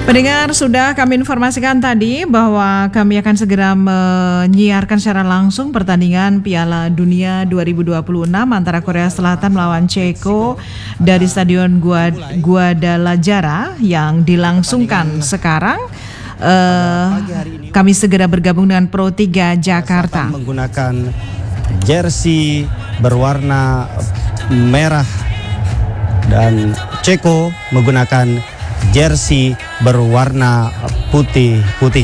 Pendengar, sudah kami informasikan tadi bahwa kami akan segera menyiarkan secara langsung pertandingan Piala Dunia 2026 antara Korea Selatan melawan Ceko dari Stadion Guadalajara yang dilangsungkan sekarang. Kami segera bergabung dengan Pro 3 Jakarta. Menggunakan jersey berwarna merah dan Ceko menggunakan jersey berwarna putih.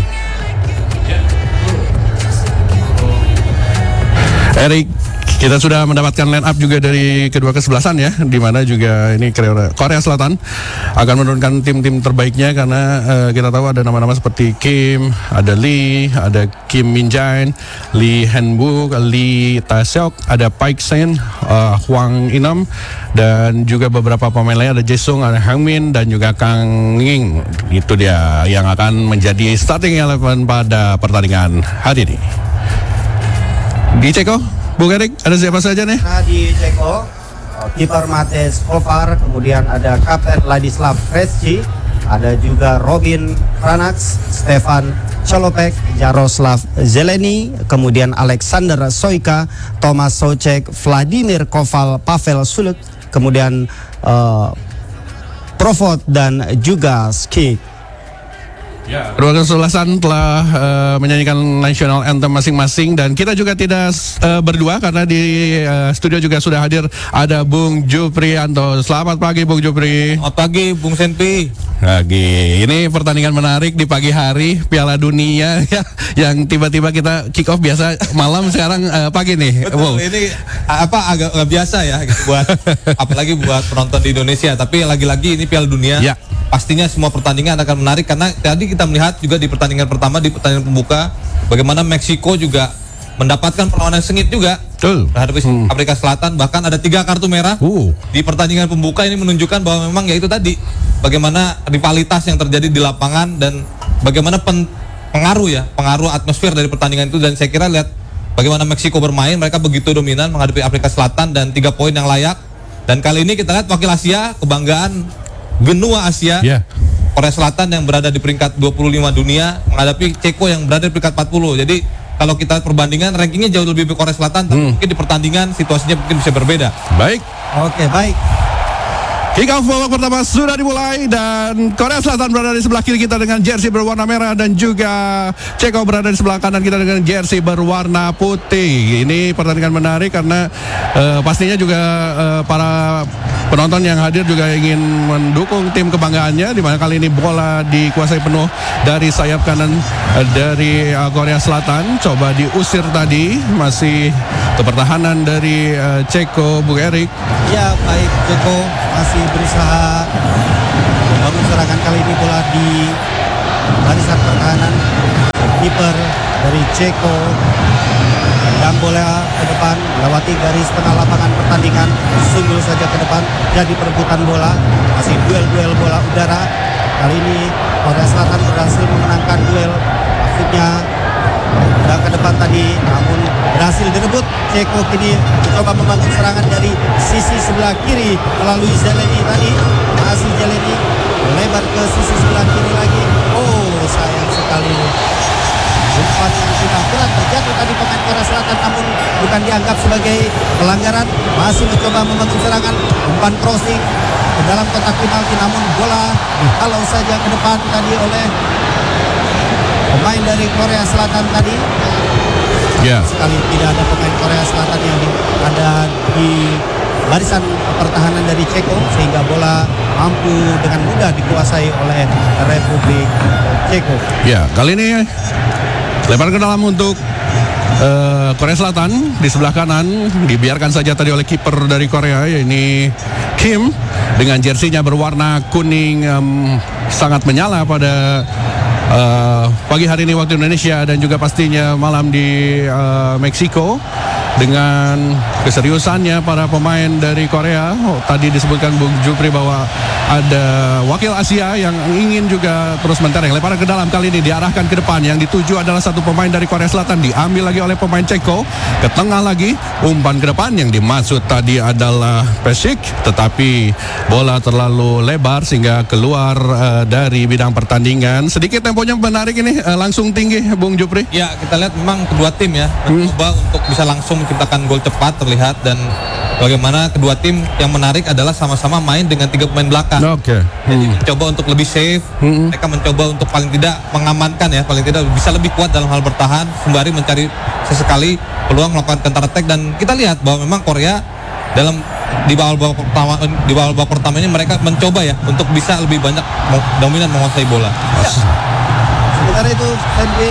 Erik, kita sudah mendapatkan line up juga dari kedua kesebelasan ya, di mana juga ini Korea Selatan akan menurunkan tim-tim terbaiknya karena kita tahu ada nama-nama seperti Kim, ada Lee, ada Kim Min Jae, Lee Han-buk, Lee Ta-seok, ada Paik Sen, Hwang In-nam, dan juga beberapa pemain lain, ada Jae-sung, ada Hang Min, dan juga Kang Nging. Itu dia yang akan menjadi starting 11 pada pertandingan hari ini. Di Ceko, Bung Erik, ada siapa saja nih? Nah, di Ceko, kiper Matej Kovar, kemudian ada Kapten Ladislav Kresci, ada juga Robin Kranax, Stefan Cholopek, Jaroslav Zeleny, kemudian Alexander Soika, Tomas Soucek, Vladimir Koval, Pavel Sulik, kemudian Provod dan juga Skik. Kedua kesebelasan telah menyanyikan national anthem masing-masing, dan kita juga tidak berdua karena di studio juga sudah hadir ada Bung Juprianto. Selamat pagi Bung Jupri. Selamat pagi Bung Senpi. Lagi ini pertandingan menarik di pagi hari Piala Dunia ya, yang tiba-tiba kita kick off biasa malam, sekarang pagi nih. Betul, wow. Ini agak nggak biasa ya buat apalagi buat penonton di Indonesia. Tapi lagi-lagi ini Piala Dunia. Ya. Pastinya semua pertandingan akan menarik karena tadi kita melihat juga di pertandingan pertama, di pertandingan pembuka, bagaimana Meksiko juga mendapatkan perlawanan sengit juga terhadap Afrika Selatan, bahkan ada 3 kartu merah di pertandingan pembuka. Ini menunjukkan bahwa memang ya itu tadi, bagaimana rivalitas yang terjadi di lapangan dan bagaimana pengaruh atmosfer dari pertandingan itu. Dan saya kira lihat bagaimana Meksiko bermain, mereka begitu dominan menghadapi Afrika Selatan dan 3 poin yang layak. Dan kali ini kita lihat wakil Asia, kebanggaan benua Asia, Korea Selatan yang berada di peringkat 25 dunia menghadapi Ceko yang berada di peringkat 40. Jadi kalau kita perbandingan rankingnya jauh lebih Korea Selatan, tapi mungkin di pertandingan situasinya mungkin bisa berbeda. Baik. Oke, baik. Kick off babak pertama sudah dimulai dan Korea Selatan berada di sebelah kiri kita dengan jersey berwarna merah, dan juga Ceko berada di sebelah kanan kita dengan jersey berwarna putih. Ini pertandingan menarik karena pastinya juga para penonton yang hadir juga ingin mendukung tim kebanggaannya, di mana kali ini bola dikuasai penuh dari sayap kanan dari Korea Selatan. Coba diusir tadi, masih kepertahanan dari Ceko, Bung Erik. Ya, baik, Ceko masih berusaha membangun serangan. Kali ini bola di barisan pertahanan, kiper dari Ceko dan bola ke depan melewati garis tengah lapangan pertandingan, sunggul saja ke depan, jadi perebutan bola, masih duel bola udara. Kali ini Korea Selatan berhasil memenangkan duel, maksudnya udah ke depan tadi, namun berhasil direbut. Ceko kini mencoba membangun serangan dari sisi sebelah kiri melalui Zeleny tadi, masih Zeleny melebar ke sisi sebelah kiri lagi. Oh, sayang sekali, umpan yang sudah berat terjatuh tadi pemain Korea Selatan, namun bukan dianggap sebagai pelanggaran. Masih mencoba membangun serangan, umpan crossing ke dalam kotak penalti, namun bola dihalau saja ke depan tadi oleh pemain dari Korea Selatan tadi. Sekali tidak ada pemain Korea Selatan yang ada di barisan pertahanan dari Ceko, sehingga bola mampu dengan mudah dikuasai oleh Republik Ceko. Ya, kali ini lebar ke dalam untuk Korea Selatan. Di sebelah kanan dibiarkan saja tadi oleh kiper dari Korea, yaitu Kim, dengan jersinya berwarna kuning sangat menyala pada pagi hari ini waktu Indonesia, dan juga pastinya malam di Meksiko, dengan keseriusannya para pemain dari Korea. Tadi disebutkan Bung Jupri bahwa ada wakil Asia yang ingin juga terus mentereng. Lemparan ke dalam kali ini diarahkan ke depan. Yang dituju adalah satu pemain dari Korea Selatan. Diambil lagi oleh pemain Ceko. Ke tengah lagi. Umpan ke depan. Yang dimaksud tadi adalah Pesik. Tetapi bola terlalu lebar sehingga keluar dari bidang pertandingan. Sedikit temponya menarik ini. Langsung tinggi Bung Jupri. Ya, kita lihat memang kedua tim ya mencoba untuk bisa langsung menciptakan gol cepat terlihat. Dan bagaimana kedua tim yang menarik adalah sama-sama main dengan 3 pemain belakang. Oke. Jadi mencoba untuk lebih safe. Mereka mencoba untuk paling tidak mengamankan ya, paling tidak bisa lebih kuat dalam hal bertahan sembari mencari sesekali peluang melakukan counter attack. Dan kita lihat bahwa memang Korea di babak pertama ini mereka mencoba ya untuk bisa lebih banyak dominan menguasai bola. Sementara itu Henry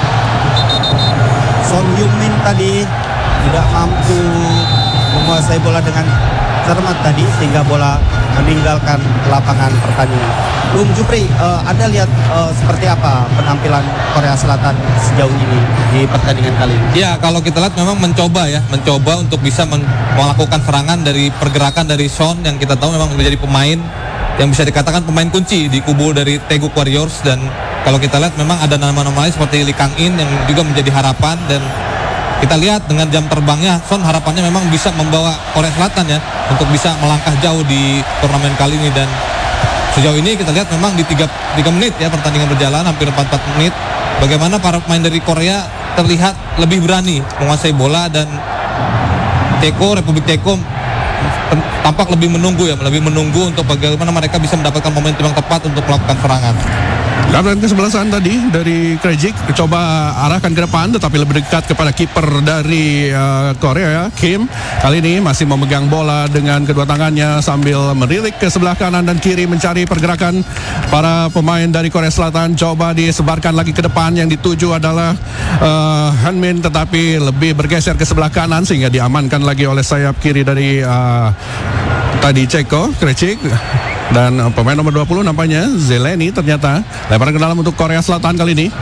Son Heung-min tadi tidak mampu menguasai bola dengan cermat tadi sehingga bola meninggalkan lapangan pertandingan. Bung Jupri, Anda lihat seperti apa penampilan Korea Selatan sejauh ini di pertandingan kali ini? Ya, kalau kita lihat memang mencoba untuk bisa melakukan serangan dari pergerakan dari Son yang kita tahu memang menjadi pemain yang bisa dikatakan pemain kunci di kubu dari Taeguk Warriors. Dan kalau kita lihat memang ada nama-nama lain seperti Lee Kang-in yang juga menjadi harapan. Dan kita lihat dengan jam terbangnya Son harapannya memang bisa membawa Korea Selatan ya untuk bisa melangkah jauh di turnamen kali ini. Dan sejauh ini kita lihat memang di 3 menit ya pertandingan berjalan hampir 44 menit bagaimana para pemain dari Korea terlihat lebih berani menguasai bola. Dan Republik Ceko tampak lebih menunggu untuk bagaimana mereka bisa mendapatkan momentum yang tepat untuk melakukan serangan. Kapten kesebelasan tadi dari Krejcik coba arahkan ke depan tetapi lebih dekat kepada kiper dari Korea Kim. Kali ini masih memegang bola dengan kedua tangannya sambil merilik ke sebelah kanan dan kiri mencari pergerakan para pemain dari Korea Selatan. Coba disebarkan lagi ke depan, yang dituju adalah Hanmin tetapi lebih bergeser ke sebelah kanan sehingga diamankan lagi oleh sayap kiri dari tadi Ceko Krejcik. Dan pemain nomor 20 nampaknya Zeleny ternyata. Lemparan ke dalam untuk Korea Selatan kali ini.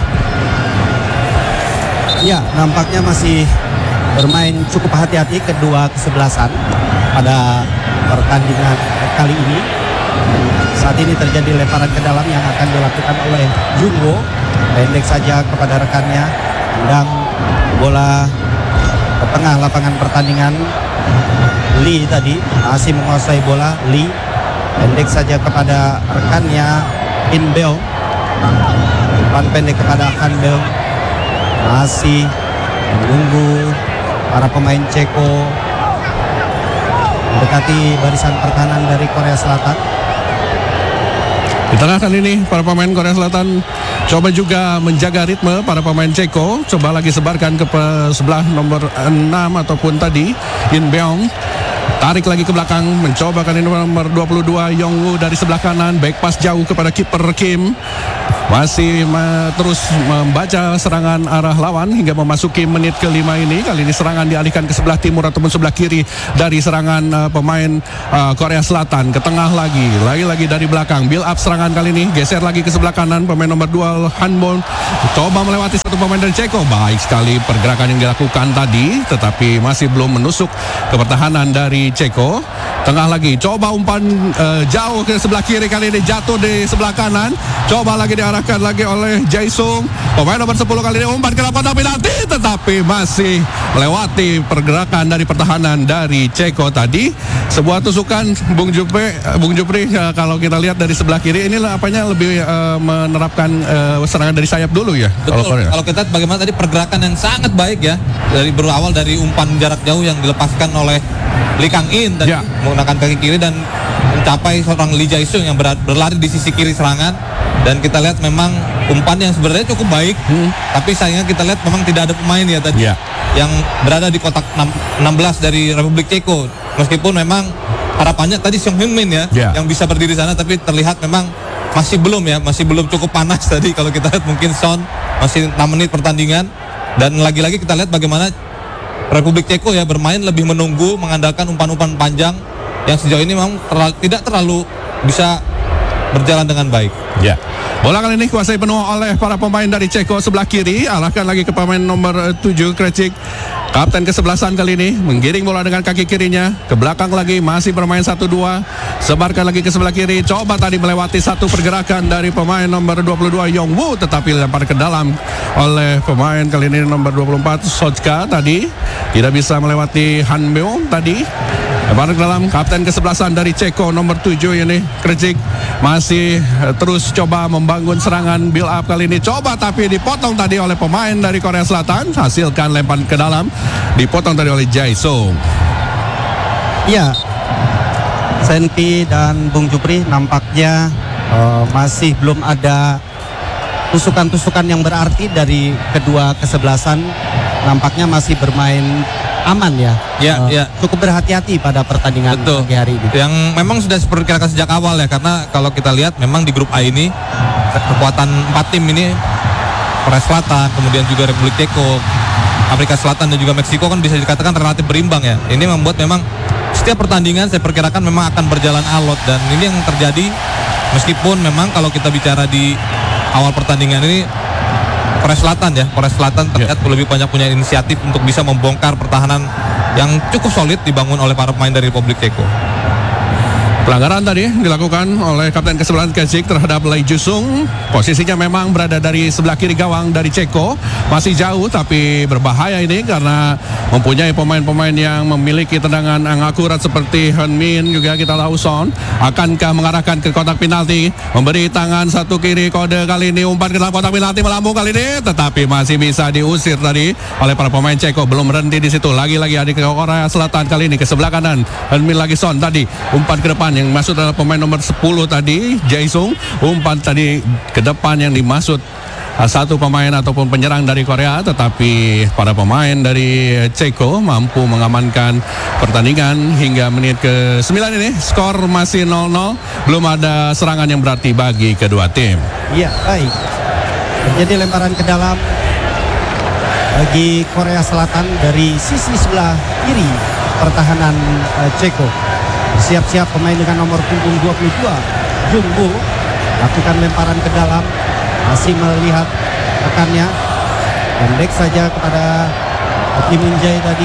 Ya, nampaknya masih bermain cukup hati-hati kedua kesebelasan pada pertandingan kali ini. Saat ini terjadi lemparan ke dalam yang akan dilakukan oleh Jungwo. Pendek saja kepada rekannya. Tendang bola ke tengah lapangan pertandingan. Lee tadi masih menguasai bola. Lee pendek saja kepada rekannya In Beong. Umpan pendek kepada Han Beong. Masih menunggu para pemain Ceko mendekati barisan pertahanan dari Korea Selatan. Di tengah kali ini para pemain Korea Selatan coba juga menjaga ritme para pemain Ceko. Coba lagi sebarkan ke sebelah nomor 6 ataupun tadi In Beong. Tarik lagi ke belakang, mencoba kali ini nomor 22 Yongwoo dari sebelah kanan, back pass jauh kepada kiper Kim. Masih terus membaca serangan arah lawan hingga memasuki menit ke-5 ini. Kali ini serangan dialihkan ke sebelah timur ataupun sebelah kiri dari serangan pemain Korea Selatan. Ke tengah lagi dari belakang. Build up serangan kali ini, geser lagi ke sebelah kanan. Pemain nomor 2 Hanbon coba melewati satu pemain dari Ceko. Baik sekali pergerakan yang dilakukan tadi, tetapi masih belum menusuk ke pertahanan dari Ceko. Tengah lagi, coba umpan jauh ke sebelah kiri, kali ini jatuh di sebelah kanan. Coba lagi diarahkan lagi oleh Jae-sung. Pemain nomor 10 kali ini umpan ke kotak penalti, tetapi masih melewati pergerakan dari pertahanan dari Ceko tadi. Sebuah tusukan Bung Jupri kalau kita lihat dari sebelah kiri ini apanya lebih menerapkan serangan dari sayap dulu ya. Betul. Kalau kita lihat bagaimana tadi pergerakan yang sangat baik ya, dari berawal dari umpan jarak jauh yang dilepaskan oleh Lee Kang-in tadi menggunakan kaki kiri dan mencapai seorang Lee Jae-sung yang berlari di sisi kiri serangan. Dan kita lihat memang umpan yang sebenarnya cukup baik, tapi sayangnya kita lihat memang tidak ada pemain ya tadi yang berada di kotak 16 dari Republik Ceko. Meskipun memang harapannya tadi Son Heung-min yang bisa berdiri sana, tapi terlihat memang masih belum cukup panas tadi. Kalau kita lihat mungkin Son masih 6 menit pertandingan. Dan lagi-lagi kita lihat bagaimana Republik Ceko ya bermain lebih menunggu, mengandalkan umpan-umpan panjang yang sejauh ini memang tidak terlalu bisa berjalan dengan baik. Ya. Bola kali ini kuasai penuh oleh para pemain dari Ceko sebelah kiri. Arahkan lagi ke pemain nomor 7 Krejcik. Kapten kesebelasan kali ini menggiring bola dengan kaki kirinya ke belakang lagi, masih bermain 1-2. Sebarkan lagi ke sebelah kiri. Coba tadi melewati satu pergerakan dari pemain nomor 22 Yongwoo, tetapi lempar ke dalam oleh pemain kali ini nomor 24 Sojka tadi. Tidak bisa melewati Han Beong tadi. Lempar ke dalam, kapten kesebelasan dari Ceko nomor 7 ini Krejcik masih terus coba membangun serangan build up kali ini. Coba tapi dipotong tadi oleh pemain dari Korea Selatan. Hasilkan lempar ke dalam, dipotong tadi oleh Jae Sung. Ya, Senti dan Bung Jupri nampaknya masih belum ada tusukan-tusukan yang berarti dari kedua kesebelasan. Nampaknya masih bermain aman ya. Ya. Cukup berhati-hati pada pertandingan pagi hari ini. Yang memang sudah diperkirakan sejak awal ya, karena kalau kita lihat memang di grup A ini kekuatan 4 tim ini, Korea Selatan, kemudian juga Republik Ceko, Afrika Selatan dan juga Meksiko kan bisa dikatakan relatif berimbang ya. Ini membuat memang setiap pertandingan saya perkirakan memang akan berjalan alot, dan ini yang terjadi meskipun memang kalau kita bicara di awal pertandingan ini Korea Selatan terlihat lebih banyak punya inisiatif untuk bisa membongkar pertahanan yang cukup solid dibangun oleh para pemain dari Republik Ceko. Pelanggaran tadi dilakukan oleh kapten kesebelasan Krejcik terhadap Lee Ju-sung. Posisinya memang berada dari sebelah kiri gawang dari Ceko. Masih jauh tapi berbahaya ini karena mempunyai pemain-pemain yang memiliki tendangan yang akurat seperti Han Min, juga kita tahu Son. Akankah mengarahkan ke kotak penalti, memberi tangan satu kiri, kode kali ini umpan ke dalam kotak penalti, melambung kali ini, tetapi masih bisa diusir tadi oleh para pemain Ceko. Belum berhenti di situ, lagi-lagi adik ke Korea Selatan kali ini ke sebelah kanan. Han Min lagi Son tadi umpan ke depan, yang masuk adalah pemain nomor 10 tadi Jae Sung. Umpan tadi ke depan yang dimaksud satu pemain ataupun penyerang dari Korea, tetapi para pemain dari Ceko mampu mengamankan pertandingan hingga menit ke-9 ini. Skor masih 0-0, belum ada serangan yang berarti bagi kedua tim. Iya, baik. Jadi lemparan ke dalam bagi Korea Selatan dari sisi sebelah kiri pertahanan Ceko. Siap-siap pemain dengan nomor punggung 22 Yongwoo lakukan lemparan ke dalam, masih melihat rekannya, pendek saja kepada Kim Min Jae tadi.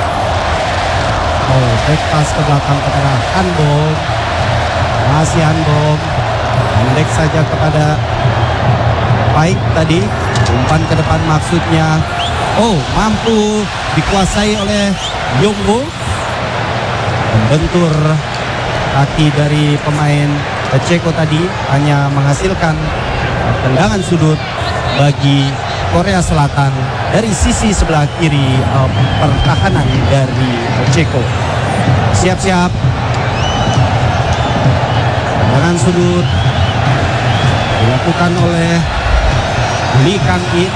Back pass ke belakang kepada Han Bom, masih Han Bom, pendek saja kepada Baik tadi, umpan ke depan maksudnya. Mampu dikuasai oleh Yongwoo. Membentur kaki dari pemain Ceko tadi, hanya menghasilkan tendangan sudut bagi Korea Selatan dari sisi sebelah kiri pertahanan dari Ceko. Siap-siap, tendangan sudut dilakukan oleh Lee Kang-in.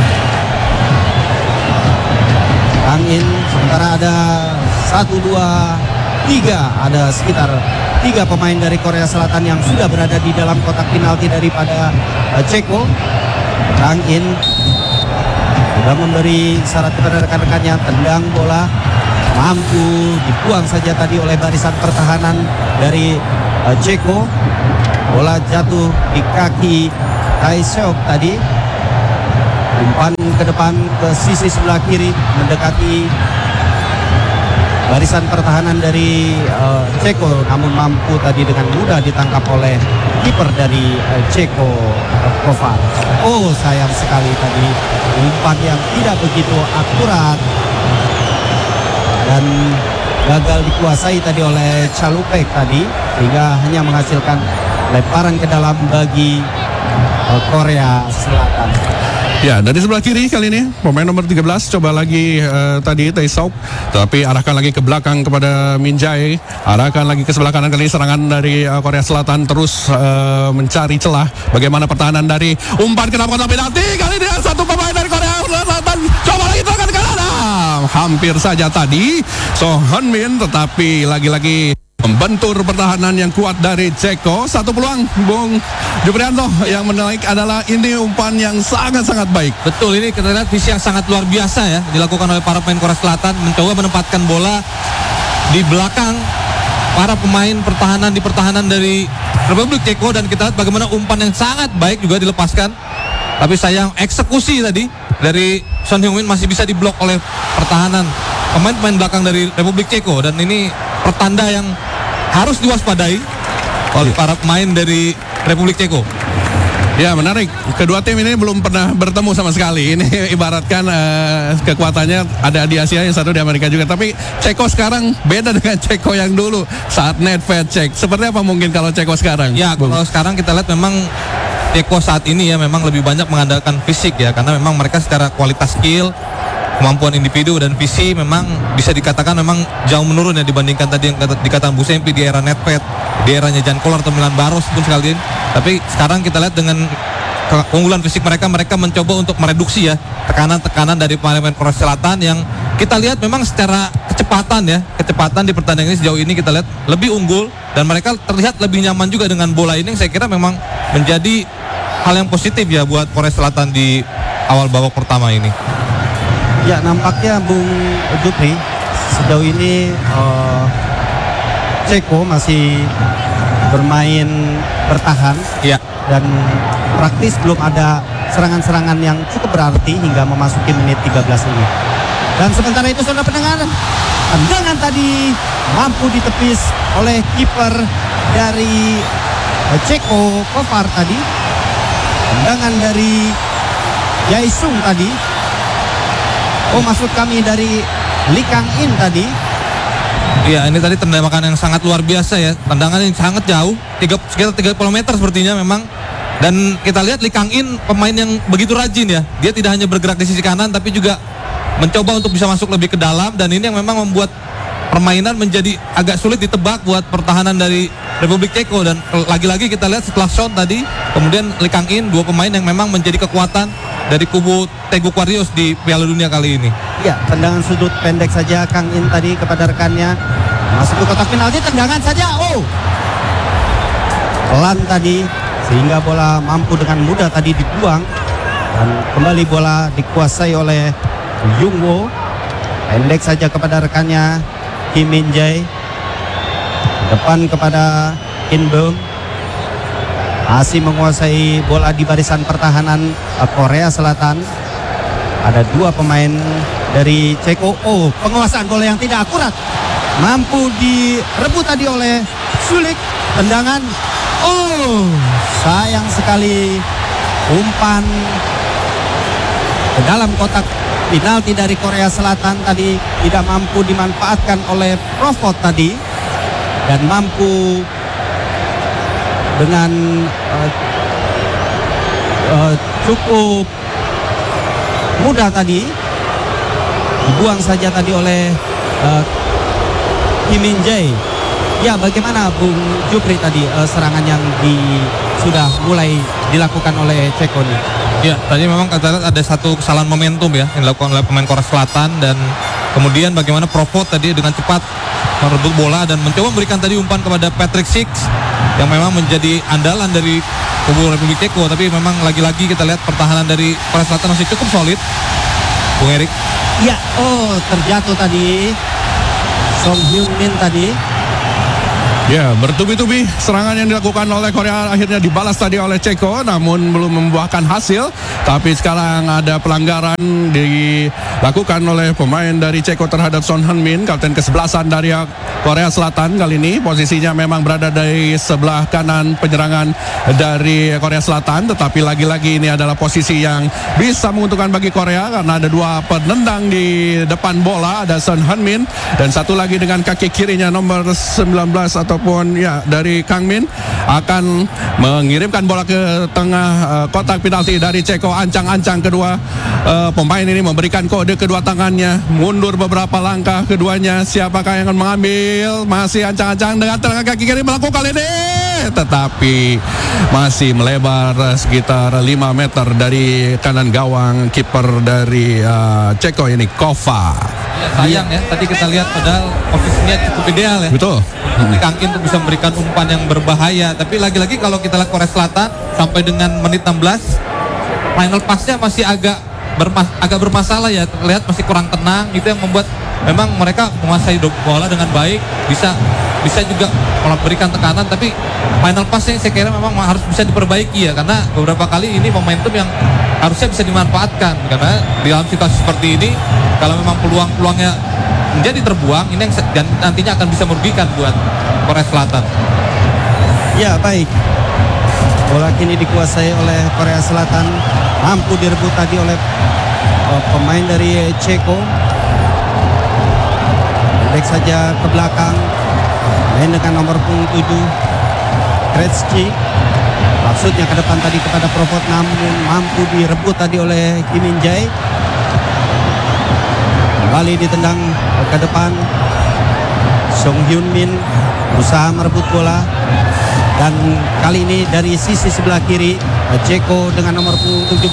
Kang-in, sementara ada 1, 2, 3, ada sekitar 3 pemain dari Korea Selatan yang sudah berada di dalam kotak penalti daripada Ceko. Kang-in sudah memberi syarat kepada rekan-rekannya, tendang bola, mampu dibuang saja tadi oleh barisan pertahanan dari Ceko. Bola jatuh di kaki Tae-seok tadi. Umpan ke depan ke sisi sebelah kiri mendekati barisan pertahanan dari Ceko, namun mampu tadi dengan mudah ditangkap oleh kiper dari Ceko, Kovar. Sayang sekali tadi umpan yang tidak begitu akurat dan gagal dikuasai tadi oleh Chalupek tadi, sehingga hanya menghasilkan lemparan ke dalam bagi Korea Selatan. Ya, dari sebelah kiri kali ini pemain nomor 13 coba lagi tadi Tae-seok, tapi arahkan lagi ke belakang kepada Min Jae. Arahkan lagi ke sebelah kanan, kali ini serangan dari Korea Selatan terus mencari celah. Bagaimana pertahanan dari umpan ke dalam kotak penalti, kali ini satu pemain dari Korea Selatan coba lagi tekan ke kanan. Hampir saja tadi Han Min, tetapi lagi-lagi membentur pertahanan yang kuat dari Ceko. Satu peluang Bung Juprianto yang menarik adalah ini umpan yang sangat-sangat baik. Betul, ini kita lihat visi yang sangat luar biasa ya dilakukan oleh para pemain Korea Selatan, mencoba menempatkan bola di belakang para pemain pertahanan dari Republik Ceko, dan kita lihat bagaimana umpan yang sangat baik juga dilepaskan. Tapi sayang eksekusi tadi dari Son Heung-min masih bisa diblok oleh pertahanan pemain belakang dari Republik Ceko, dan ini pertanda yang harus diwaspadai oleh para pemain dari Republik Ceko. Ya, menarik. Kedua tim ini belum pernah bertemu sama sekali. Ini ibaratkan kekuatannya ada di Asia, yang satu di Amerika juga. Tapi Ceko sekarang beda dengan Ceko yang dulu saat Nedved cek. Seperti apa mungkin kalau Ceko sekarang? Ya, kalau sekarang kita lihat memang Ceko saat ini ya memang lebih banyak mengandalkan fisik ya, karena memang mereka secara kualitas skill, kemampuan individu dan visi memang bisa dikatakan memang jauh menurun ya dibandingkan tadi yang dikatakan Bu Sempi di era Nedved, di eranya Jan Koller atau Milan Baros pun sekalian. Tapi sekarang kita lihat dengan keunggulan fisik mereka mencoba untuk mereduksi ya tekanan-tekanan dari pemain Korea Selatan yang kita lihat memang secara kecepatan di pertandingan ini sejauh ini kita lihat lebih unggul, dan mereka terlihat lebih nyaman juga dengan bola ini, yang saya kira memang menjadi hal yang positif ya buat Korea Selatan di awal babak pertama ini. Ya, nampaknya Bung Jupri sejauh ini Ceko masih bermain bertahan ya, dan praktis belum ada serangan-serangan yang cukup berarti hingga memasuki menit 13 ini. Dan sementara itu saudara pendengar, tendangan tadi mampu ditepis oleh kiper dari Ceko, Kovar tadi. Tendangan dari Jae-sung tadi. Maksud kami dari Lee Kang-in tadi. Iya, ini tadi tendangan yang sangat luar biasa ya. Tendangan yang sangat jauh, sekitar 30 meter sepertinya memang. Dan kita lihat Lee Kang-in pemain yang begitu rajin ya. Dia tidak hanya bergerak di sisi kanan, tapi juga mencoba untuk bisa masuk lebih ke dalam. Dan ini yang memang membuat permainan menjadi agak sulit ditebak buat pertahanan dari Republik Ceko. Dan lagi-lagi kita lihat setelah Son tadi, kemudian Lee Kang-in, dua pemain yang memang menjadi kekuatan dari kubu Taeguk Warriors di Piala Dunia kali ini. Ya, tendangan sudut pendek saja Kang-in tadi kepada rekannya. Masuk ke kotak penalti, tendangan saja. Pelan tadi sehingga bola mampu dengan mudah tadi dibuang, dan kembali bola dikuasai oleh Jungwo. Pendek saja kepada rekannya Kim Min Jae. Depan kepada Kim Beum. Masih menguasai bola di barisan pertahanan Korea Selatan. Ada dua pemain dari Ceko. Penguasaan bola yang tidak akurat. Mampu direbut tadi oleh Sulik. Tendangan. Sayang sekali. Umpan ke dalam kotak penalti dari Korea Selatan tadi tidak mampu dimanfaatkan oleh Provot tadi. Dan mampu dengan cukup mudah tadi dibuang saja tadi oleh Kim Min Jae. Ya, bagaimana Bung Jupri tadi serangan yang sudah mulai dilakukan oleh Ceko nih? Ya, tadi memang ada satu kesalahan momentum ya yang dilakukan oleh pemain Korea Selatan, dan kemudian bagaimana Provot tadi dengan cepat merebut bola dan mencoba memberikan tadi umpan kepada Patrick Six yang memang menjadi andalan dari kubu Republik Ceko. Tapi memang lagi-lagi kita lihat pertahanan dari Korea Selatan masih cukup solid, Bung Erik. Ya, terjatuh tadi Son Heung-min tadi. Ya, bertubi-tubi serangan yang dilakukan oleh Korea akhirnya dibalas tadi oleh Ceko, namun belum membuahkan hasil. Tapi sekarang ada pelanggaran dilakukan oleh pemain dari Ceko terhadap Son Heung-min, kapten ke-11 dari Korea Selatan. Kali ini posisinya memang berada di sebelah kanan penyerangan dari Korea Selatan, tetapi lagi-lagi ini adalah posisi yang bisa menguntungkan bagi Korea karena ada dua penendang di depan bola, ada Son Heung-min dan satu lagi dengan kaki kirinya nomor 19 ataupun ya dari Kang Min akan mengirimkan bola ke tengah kotak penalti dari Ceko. Ancang-ancang kedua pemain ini memberikan kode kedua tangannya, mundur beberapa langkah keduanya. Siapakah yang akan mengambil? Masih ancang-ancang dengan tengah kaki kiri melakukan ini, tetapi masih melebar sekitar 5 meter dari kanan gawang kiper dari Ceko ini, Kova. Ya, sayang ya, tadi kita lihat padahal posisinya cukup ideal ya. Betul. Kangkin untuk bisa memberikan umpan yang berbahaya. Tapi lagi-lagi kalau kita lihat Korea Selatan sampai dengan menit 16, final pass-nya masih agak bermasalah ya. Terlihat masih kurang tenang. Itu yang membuat memang mereka menguasai bola dengan baik, bisa bisa juga memberikan tekanan, tapi final pass-nya saya kira memang harus bisa diperbaiki ya, karena beberapa kali ini momentum yang harusnya bisa dimanfaatkan, karena di dalam situasi seperti ini kalau memang peluang-peluangnya menjadi terbuang, ini yang nantinya akan bisa merugikan buat Korea Selatan. Ya, baik. Bola kini dikuasai oleh Korea Selatan, mampu direbut tadi oleh pemain dari Ceko. Pendek saja ke belakang, main dengan nomor punggung 7 Gretzky. Maksudnya ke depan tadi kepada Provot, namun mampu direbut tadi oleh Kim Min Jae. Kembali ditendang ke depan, Song Hyun Min berusaha merebut bola. Dan kali ini dari sisi sebelah kiri, Ceko dengan nomor punggung 17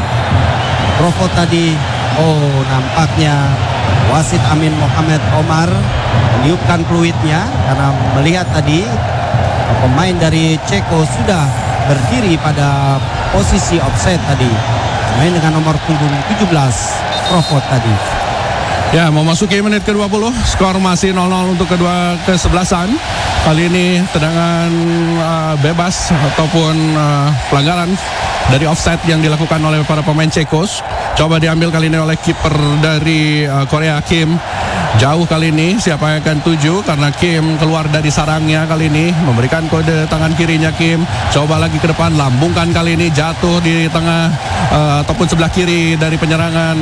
Provot tadi. Oh, nampaknya wasit Amin Mohamed Omar meniupkan peluitnya karena melihat tadi pemain dari Ceko sudah berdiri pada posisi offside tadi. Main dengan nomor punggung 17 Provot tadi. Ya, memasuki menit ke-20, skor masih 0-0 untuk kedua kesebelasan. Kali ini tendangan bebas ataupun pelanggaran dari offside yang dilakukan oleh para pemain Cekos. Coba diambil kali ini oleh kiper dari Korea, Kim. Jauh kali ini, siapa yang akan tuju? Karena Kim keluar dari sarangnya kali ini, memberikan kode tangan kirinya Kim. Coba lagi ke depan, lambungkan kali ini, jatuh di tengah ataupun sebelah kiri dari penyerangan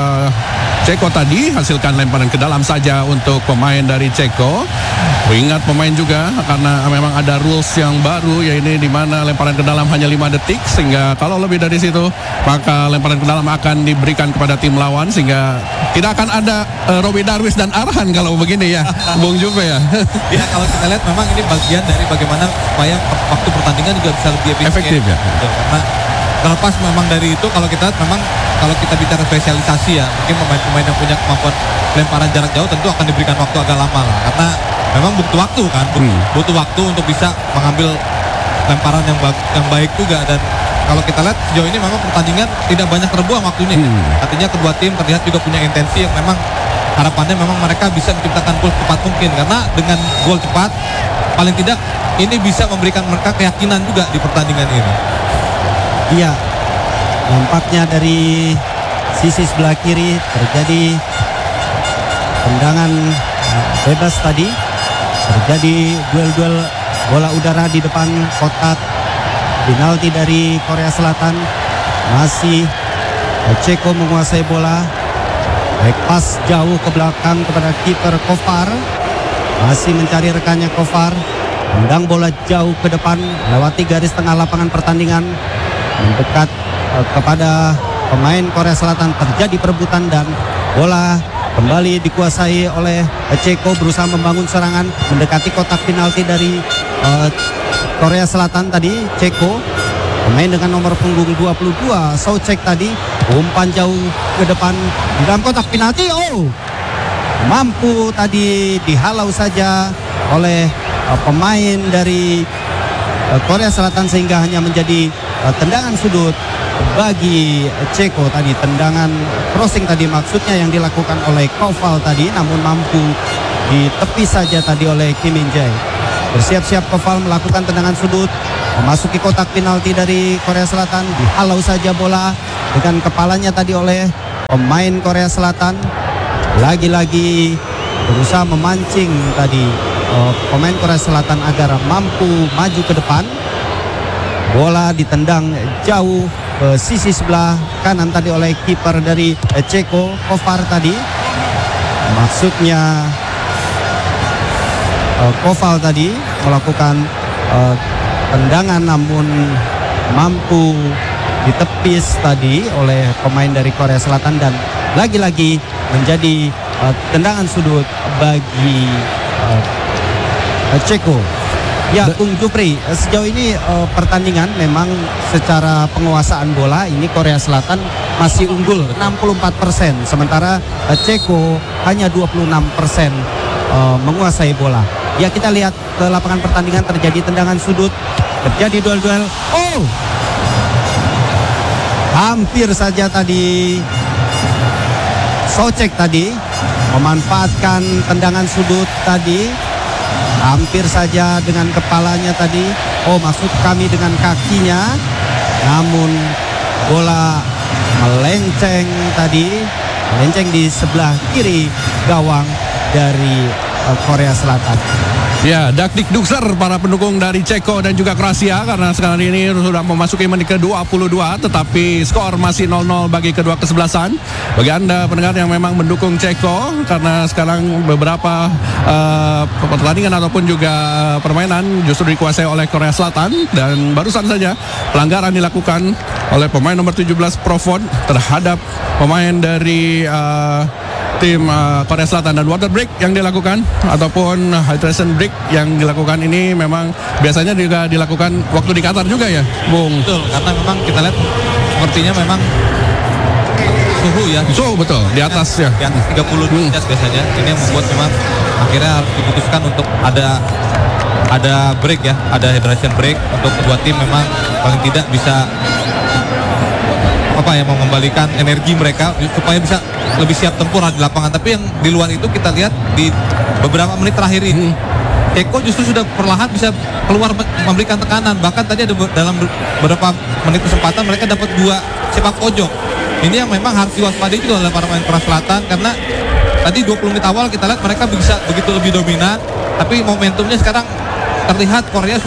Ceko tadi, hasilkan lemparan ke dalam saja untuk pemain dari Ceko. Ingat pemain juga karena memang ada rules yang baru, yaitu di mana lemparan ke dalam hanya 5 detik, sehingga kalau lebih dari situ maka lemparan ke dalam akan diberikan kepada tim lawan, sehingga tidak akan ada Robbie Darwish dan Arhan kalau begini ya, Bung Juve ya. Ya, kalau kita lihat memang ini bagian dari bagaimana supaya waktu pertandingan juga bisa lebih efektif ya. Betul, karena terlepas memang dari itu, kalau kita lihat memang kalau kita bicara spesialisasi ya, mungkin pemain-pemain yang punya kemampuan lemparan jarak jauh tentu akan diberikan waktu agak lama lah, karena memang butuh waktu kan, butuh waktu untuk bisa mengambil lemparan yang baik juga. Dan kalau kita lihat sejauh ini memang pertandingan tidak banyak terbuang waktunya. Artinya kedua tim terlihat juga punya intensi yang memang harapannya memang mereka bisa menciptakan gol cepat mungkin, karena dengan gol cepat paling tidak ini bisa memberikan mereka keyakinan juga di pertandingan ini. Iya, nampaknya dari sisi sebelah kiri terjadi tendangan bebas tadi. Terjadi duel-duel bola udara di depan kotak. Penalti dari Korea Selatan. Masih Ceko menguasai bola. Baik, pas jauh ke belakang kepada kiper Kovar. Masih mencari rekannya Kovar. Tendang bola jauh ke depan, lewati garis tengah lapangan pertandingan, mendekat kepada pemain Korea Selatan. Terjadi perebutan dan bola kembali dikuasai oleh Ceko, berusaha membangun serangan mendekati kotak penalti dari Korea Selatan tadi. Ceko, pemain dengan nomor punggung 22 Soucek tadi, umpan jauh ke depan di dalam kotak penalti. Oh, mampu tadi dihalau saja oleh pemain dari Korea Selatan, sehingga hanya menjadi tendangan sudut bagi Ceko tadi. Tendangan crossing tadi maksudnya yang dilakukan oleh Koval tadi, namun mampu ditepis saja tadi oleh Kim Min Jae. Bersiap-siap Koval melakukan tendangan sudut memasuki kotak penalti dari Korea Selatan. Dihalau saja bola dengan kepalanya tadi oleh pemain Korea Selatan. Lagi-lagi berusaha memancing tadi pemain Korea Selatan agar mampu maju ke depan. Bola ditendang jauh ke sisi sebelah kanan tadi oleh kiper dari Ceko, Kovar tadi. Maksudnya Koval tadi melakukan tendangan namun mampu ditepis tadi oleh pemain dari Korea Selatan, dan lagi-lagi menjadi tendangan sudut bagi Ceko. Ya, Bung Jupri, sejauh ini pertandingan memang secara penguasaan bola ini Korea Selatan masih unggul 64%, sementara Ceko hanya 26% menguasai bola. Ya, kita lihat ke lapangan pertandingan, terjadi tendangan sudut, terjadi duel-duel. Oh, hampir saja tadi Soucek tadi memanfaatkan tendangan sudut tadi. hampir saja dengan kepalanya tadi. Oh, maksud kami dengan kakinya. Namun bola melenceng tadi, melenceng di sebelah kiri gawang dari Korea Selatan. Ya, dakdik dukser para pendukung dari Ceko dan juga Kroasia karena sekarang ini sudah memasuki menit ke-22, tetapi skor masih 0-0 bagi kedua kesebelasan. Bagi Anda pendengar yang memang mendukung Ceko, karena sekarang beberapa pertandingan ataupun juga permainan justru dikuasai oleh Korea Selatan, dan barusan saja pelanggaran dilakukan oleh pemain nomor 17 Provod terhadap pemain dari tim Korea Selatan, dan water break yang dilakukan ataupun hydration break yang dilakukan ini memang biasanya juga dilakukan waktu di Qatar juga ya, Bung? Betul, karena memang kita lihat sepertinya memang suhu ya. Suhu betul, di atas ya. Di atas 30 derajat biasanya. Ini yang membuat memang akhirnya harus diputuskan untuk ada break ya, ada hydration break untuk kedua tim, memang paling tidak bisa mengembalikan energi mereka supaya bisa lebih siap tempur di lapangan. Tapi yang di luar itu kita lihat di beberapa menit terakhir ini Ceko justru sudah perlahan bisa keluar memberikan tekanan. Bahkan tadi ada dalam beberapa menit kesempatan mereka dapat 2 sepak pojok. Ini yang memang harus diwaspadai juga oleh para pemain Korea Selatan, karena tadi 20 menit awal kita lihat mereka bisa begitu lebih dominan, tapi momentumnya sekarang terlihat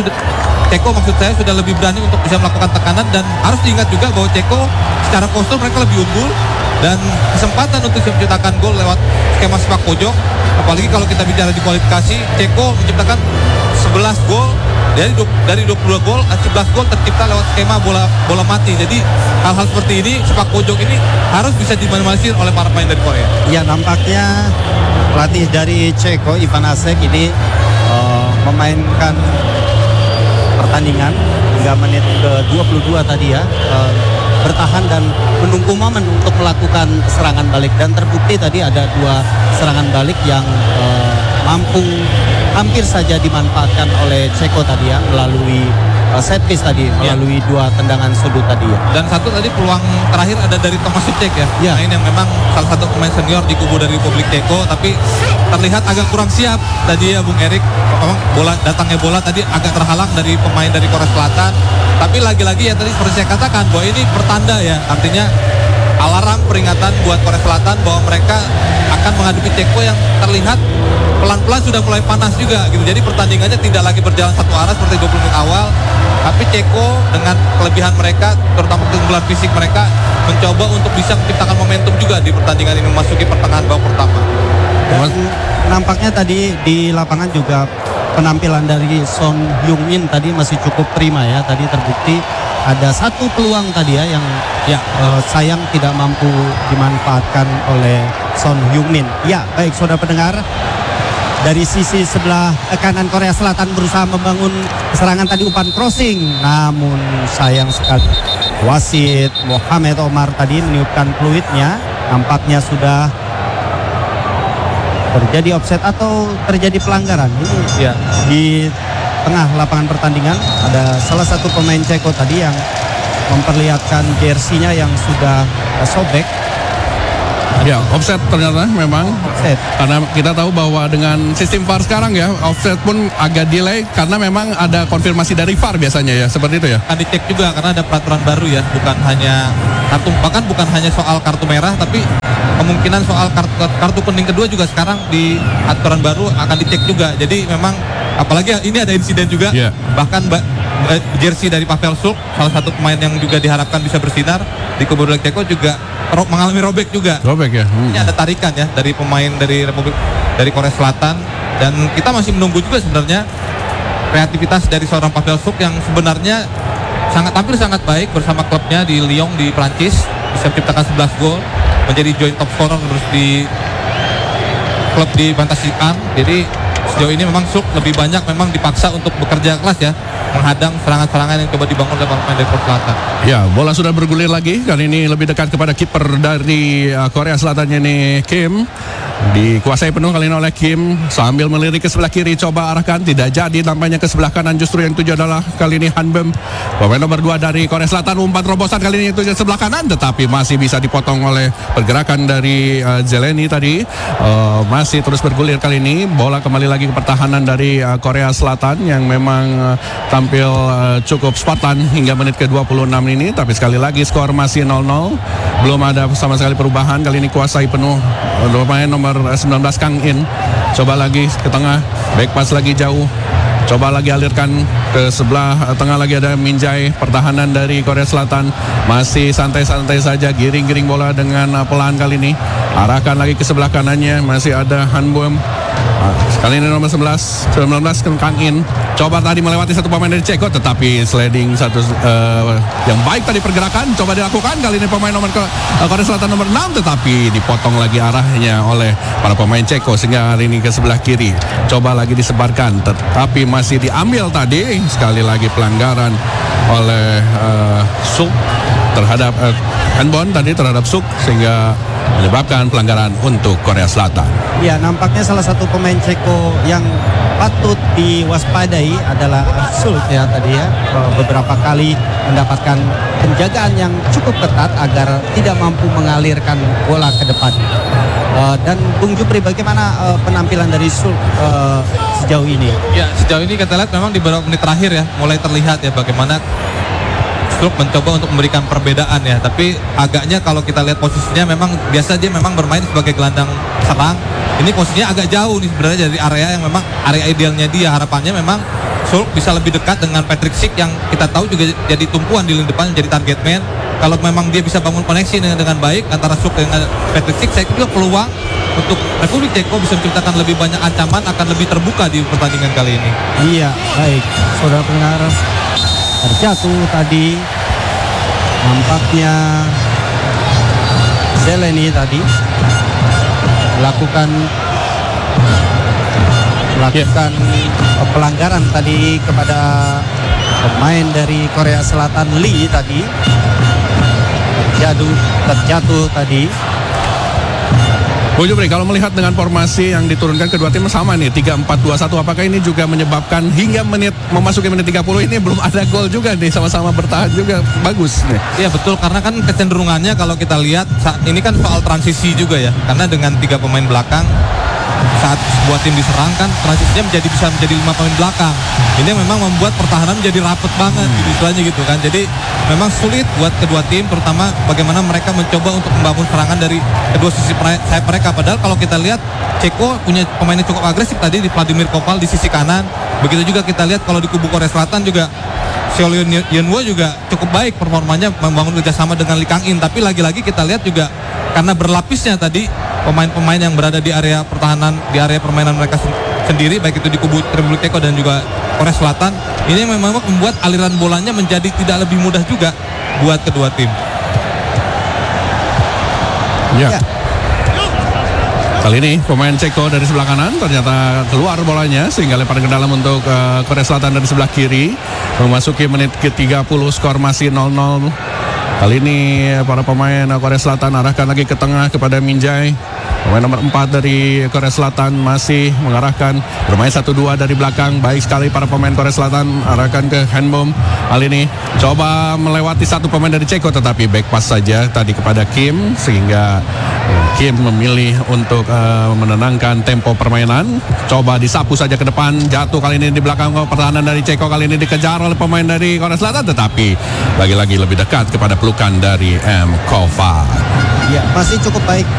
Ceko maksud saya sudah lebih berani untuk bisa melakukan tekanan. Dan harus diingat juga bahwa Ceko secara postur mereka lebih unggul, dan kesempatan untuk menciptakan gol lewat skema sepak pojok, apalagi kalau kita bicara di kualifikasi, Ceko menciptakan 11 gol dari 22 gol, 11 gol tercipta lewat skema bola mati. Jadi hal-hal seperti ini, sepak pojok ini harus bisa diminimalisir oleh para pemain dari Korea. Ya, nampaknya pelatih dari Ceko, Ivan Asek ini memainkan pertandingan hingga menit ke-22 tadi ya, bertahan dan menunggu momen untuk melakukan serangan balik, dan terbukti tadi ada 2 serangan balik yang mampu hampir saja dimanfaatkan oleh Ceko tadi ya, melalui set piece tadi, melalui 2 tendangan sudut tadi ya. Dan satu tadi peluang terakhir ada dari Thomas Suchek ya, pemain yang memang salah satu pemain senior di kubu dari Republik Ceko, tapi terlihat agak kurang siap tadi ya Bung Erik. Memang datangnya bola tadi agak terhalang dari pemain dari Korea Selatan. Tapi lagi-lagi ya tadi seperti saya katakan bahwa ini pertanda ya, artinya alarm peringatan buat Korea Selatan bahwa mereka akan menghadapi Ceko yang terlihat pelan-pelan sudah mulai panas juga gitu. Jadi pertandingannya tidak lagi berjalan satu arah seperti 20 menit awal, tapi Ceko dengan kelebihan mereka, terutama keunggulan fisik mereka, mencoba untuk bisa menciptakan momentum juga di pertandingan ini memasuki pertengahan babak pertama. Dan nampaknya tadi di lapangan juga penampilan dari Son Heung-min tadi masih cukup prima ya. Tadi terbukti ada 1 peluang tadi ya yang sayang tidak mampu dimanfaatkan oleh Son Heung-min. Ya, baik saudara pendengar, dari sisi sebelah kanan Korea Selatan berusaha membangun serangan tadi, umpan crossing, namun sayang sekali wasit Mohamed Omar tadi meniupkan peluitnya. Nampaknya sudah terjadi offset atau terjadi pelanggaran. Ini di tengah lapangan pertandingan ada salah satu pemain Ceko tadi yang memperlihatkan jersinya yang sudah sobek. Ya, offset ternyata memang. Offset. Karena kita tahu bahwa dengan sistem VAR sekarang ya, offset pun agak delay karena memang ada konfirmasi dari VAR biasanya ya, seperti itu ya. Akan dicek juga karena ada peraturan baru ya, bukan hanya soal kartu merah, tapi kemungkinan soal kartu kuning kedua juga sekarang di aturan baru akan dicek juga. Jadi memang apalagi ini ada insiden juga, bahkan jersey dari Pavel Suk, salah satu pemain yang juga diharapkan bisa bersinar di kubu Ceko juga mengalami robek juga. Robek ya. Ini ada tarikan ya dari pemain dari Korea Selatan, dan kita masih menunggu juga sebenarnya kreativitas dari seorang Pavel Suk yang sebenarnya tampil sangat baik bersama klubnya di Lyon di Prancis, bisa menciptakan 11 gol, menjadi joint top scorer terus di klub di Fantasy An. Jadi sejauh ini memang Suk lebih banyak memang dipaksa untuk bekerja keras ya, menghadang serangan-serangan yang coba dibangun oleh pemain dari Korea Selatan. Ya, bola sudah bergulir lagi. Kali ini lebih dekat kepada kiper dari Korea Selatan ini, Kim. Dikuasai penuh kali ini oleh Kim, sambil melirik ke sebelah kiri, coba arahkan, tidak jadi, nampaknya ke sebelah kanan. Justru yang tuju adalah kali ini Hanbem, pemain nomor 2 dari Korea Selatan. Umpan terobosan kali ini itu sebelah kanan, tetapi masih bisa dipotong oleh pergerakan dari Zeleny tadi. Masih terus bergulir kali ini. Bola kembali lagi ke pertahanan dari Korea Selatan yang memang tampil cukup Spartan hingga menit ke-26 ini, tapi sekali lagi skor masih 0-0. Belum ada sama sekali perubahan. Kali ini kuasai penuh pemain nomor 19 Kang In. Coba lagi ke tengah, back pass lagi jauh. Coba lagi alirkan ke sebelah tengah, lagi ada Minjai. Pertahanan dari Korea Selatan masih santai-santai saja, giring-giring bola dengan pelan kali ini. Arahkan lagi ke sebelah kanannya, masih ada Han Bom. Kali ini nomor 19 Kang In. Coba tadi melewati satu pemain dari Ceko, tetapi sliding satu yang baik tadi pergerakan coba dilakukan. Kali ini pemain nomor Korea Selatan nomor 6, tetapi dipotong lagi arahnya oleh para pemain Ceko sehingga hari ini ke sebelah kiri. Coba lagi disebarkan, tetapi masih diambil tadi. Sekali lagi pelanggaran oleh Suk terhadap handball tadi terhadap Suk, sehingga menyebabkan pelanggaran untuk Korea Selatan. Ya, nampaknya salah satu pemain Ceko yang patut diwaspadai adalah Sulk ya tadi ya. Beberapa kali mendapatkan penjagaan yang cukup ketat agar tidak mampu mengalirkan bola ke depan. Dan Bung Jupri, bagaimana penampilan dari Sulk sejauh ini? Ya, sejauh ini kita lihat memang di beberapa menit terakhir ya mulai terlihat ya bagaimana Sulk mencoba untuk memberikan perbedaan ya, tapi agaknya kalau kita lihat posisinya memang biasa dia memang bermain sebagai gelandang serang. Ini posisinya agak jauh nih sebenarnya dari area yang memang area idealnya dia. Harapannya memang Sulk bisa lebih dekat dengan Patrick Schick yang kita tahu juga jadi tumpuan di lini depan, jadi target man. Kalau memang dia bisa bangun koneksi dengan baik antara Sulk dengan Patrick Schick, saya kira peluang untuk Republik Ceko bisa menciptakan lebih banyak ancaman akan lebih terbuka di pertandingan kali ini. Iya, baik. Saudara pendengar, terjatuh tadi nampaknya Zeleny tadi melakukan pelanggaran tadi kepada pemain dari Korea Selatan Lee tadi, terjatuh tadi. Bu Jupri, kalau melihat dengan formasi yang diturunkan kedua tim sama nih 3-4-2-1, apakah ini juga menyebabkan hingga memasuki menit 30 ini belum ada gol juga nih, sama-sama bertahan juga bagus nih. Iya betul, karena kan kecenderungannya kalau kita lihat ini kan soal transisi juga ya, karena dengan 3 pemain belakang saat sebuah tim diserang kan transisinya bisa menjadi 5 pemain belakang. Ini memang membuat pertahanan menjadi rapet banget gitu istilahnya gitu kan. Jadi memang sulit buat kedua tim, terutama bagaimana mereka mencoba untuk membangun serangan dari kedua sisi sayap mereka. Padahal kalau kita lihat Ceko punya pemain yang cukup agresif tadi di Vladimir Koval di sisi kanan. Begitu juga kita lihat kalau di kubu Korea Selatan juga Seol Yeonwo juga cukup baik performanya membangun kerjasama dengan Lee Kang In. Tapi lagi-lagi kita lihat juga karena berlapisnya tadi pemain-pemain yang berada di area pertahanan, di area permainan mereka sendiri, baik itu di kubu Republik Ceko dan juga Korea Selatan, ini memang membuat aliran bolanya menjadi tidak lebih mudah juga buat kedua tim. Ya. Kali ini pemain Ceko dari sebelah kanan ternyata keluar bolanya sehingga lempar ke dalam untuk Korea Selatan dari sebelah kiri. Memasuki menit ke-30, skor masih 0-0. Kali ini para pemain Korea Selatan arahkan lagi ke tengah kepada Minjai. Pemain nomor 4 dari Korea Selatan masih mengarahkan, bermain 1-2 dari belakang. Baik sekali para pemain Korea Selatan, arahkan ke Hanbom. Kali ini coba melewati satu pemain dari Ceko, tetapi back pass saja tadi kepada Kim, sehingga Kim memilih untuk menenangkan tempo permainan. Coba disapu saja ke depan, jatuh kali ini di belakang pertahanan dari Ceko. Kali ini dikejar oleh pemain dari Korea Selatan, tetapi lagi-lagi lebih dekat kepada pelukan dari M. Koval. Ya, masih cukup baik